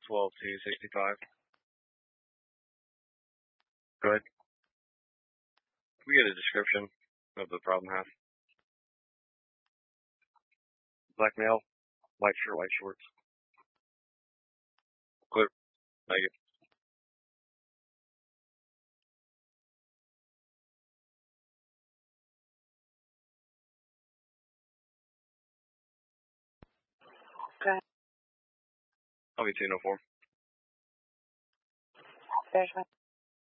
12-265. Go ahead. Can we get a description of the problem half? Black male, white shirt, white shorts. Clear. Thank you. Okay. I'll be 204. There's one.